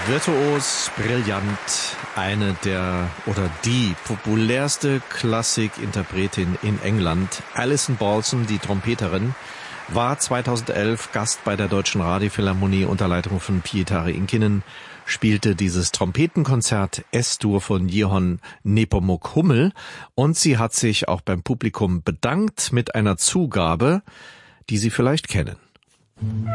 Virtuos, brillant, eine der oder die populärste Klassikinterpretin in England, Alison Balson, die Trompeterin, war 2011 Gast bei der Deutschen Radiophilharmonie unter Leitung von Pietari Inkinen, spielte dieses Trompetenkonzert S-Dur von Johann Nepomuk Hummel und sie hat sich auch beim Publikum bedankt mit einer Zugabe, die Sie vielleicht kennen.